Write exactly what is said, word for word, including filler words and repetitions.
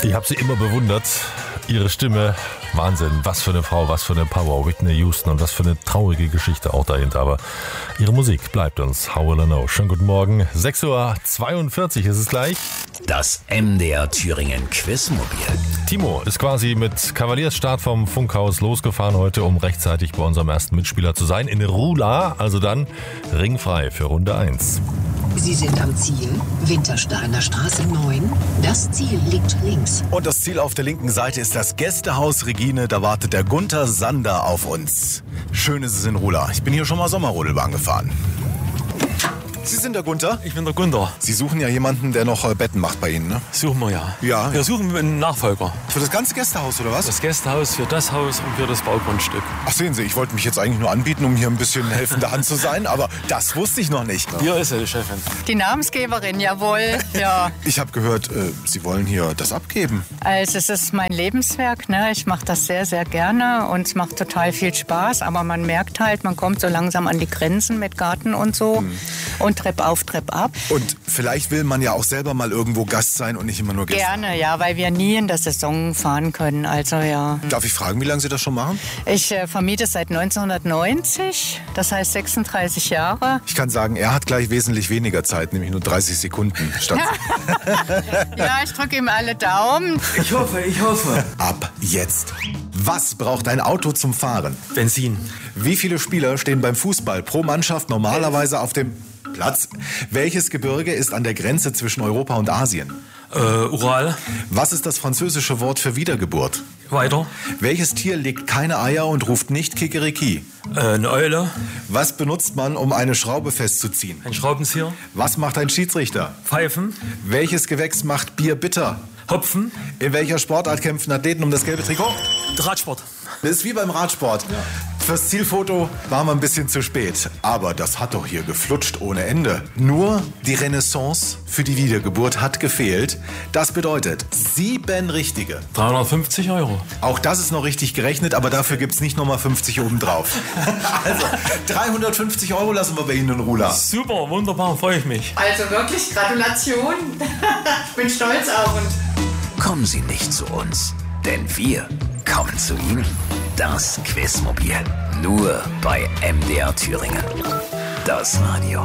Ich habe sie immer bewundert. Ihre Stimme, Wahnsinn. Was für eine Frau, was für eine Power. Whitney Houston und was für eine traurige Geschichte auch dahinter. Aber ihre Musik bleibt uns. How will I know? Schönen guten Morgen. sechs Uhr zweiundvierzig ist es gleich. Das M D R Thüringen Quizmobil. Timo ist quasi mit Kavaliersstart vom Funkhaus losgefahren heute, um rechtzeitig bei unserem ersten Mitspieler zu sein. In Rula, also dann ringfrei für Runde eins. Sie sind am Ziel, Wintersteiner Straße neun. Das Ziel liegt links. Und das Ziel auf der linken Seite ist das Gästehaus Regine. Da wartet der Gunther Sander auf uns. Schön ist es in Rula. Ich bin hier schon mal Sommerrodelbahn gefahren. Sie sind der Gunther? Ich bin der Gunther. Sie suchen ja jemanden, der noch äh, Betten macht bei Ihnen, ne? Suchen wir ja. Ja. Wir suchen einen Nachfolger. Für das ganze Gästehaus, oder was? Das Gästehaus für das Haus und für das Baugrundstück. Ach, sehen Sie, ich wollte mich jetzt eigentlich nur anbieten, um hier ein bisschen helfende Hand zu sein, aber das wusste ich noch nicht. Hier ist sie, die Chefin. Die Namensgeberin, jawohl, ja. Ich habe gehört, äh, Sie wollen hier das abgeben. Also es ist mein Lebenswerk, ne? Ich mache das sehr, sehr gerne und es macht total viel Spaß. Aber man merkt halt, man kommt so langsam an die Grenzen mit Garten und so hm. und Trepp auf, Trepp ab. Und vielleicht will man ja auch selber mal irgendwo Gast sein und nicht immer nur Gäste. Gerne, ja, weil wir nie in der Saison fahren können, also ja. Darf ich fragen, wie lange Sie das schon machen? Ich äh, vermiete seit neunzehnhundertneunzig, das heißt sechsunddreißig Jahre. Ich kann sagen, er hat gleich wesentlich weniger Zeit, nämlich nur dreißig Sekunden statt... Ja, ich drücke ihm alle Daumen. Ich hoffe, ich hoffe. Ab jetzt. Was braucht ein Auto zum Fahren? Benzin. Wie viele Spieler stehen beim Fußball pro Mannschaft normalerweise auf dem Platz? Welches Gebirge ist an der Grenze zwischen Europa und Asien? Äh, Ural. Was ist das französische Wort für Wiedergeburt? Weiter. Welches Tier legt keine Eier und ruft nicht Kikeriki? Äh, eine Eule. Was benutzt man, um eine Schraube festzuziehen? Ein Schraubenzieher. Was macht ein Schiedsrichter? Pfeifen. Welches Gewächs macht Bier bitter? Hopfen. In welcher Sportart kämpfen Athleten um das gelbe Trikot? Radsport. Das ist wie beim Radsport. Ja. Fürs Zielfoto waren wir ein bisschen zu spät. Aber das hat doch hier geflutscht ohne Ende. Nur die Renaissance für die Wiedergeburt hat gefehlt. Das bedeutet sieben richtige. dreihundertfünfzig Euro. Auch das ist noch richtig gerechnet, aber dafür gibt es nicht nochmal fünfzig obendrauf. Also dreihundertfünfzig Euro lassen wir bei Ihnen in Rula. Super, wunderbar, freue ich mich. Also wirklich Gratulation. Ich bin stolz auf uns. Kommen Sie nicht zu uns, denn wir kommen zu Ihnen. Das Quizmobil. Nur bei M D R Thüringen. Das Radio.